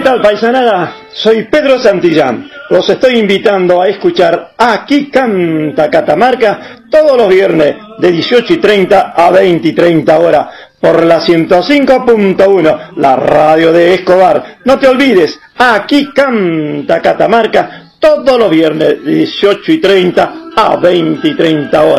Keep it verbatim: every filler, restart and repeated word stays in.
tal, paisanada? Soy Pedro Santillán. Los estoy invitando a escuchar Aquí Canta Catamarca todos los viernes de dieciocho y treinta a veinte y treinta horas por la ciento cinco punto uno, la radio de Escobar. No te olvides, Aquí Canta Catamarca todos los viernes de dieciocho y treinta a veinte y treinta horas.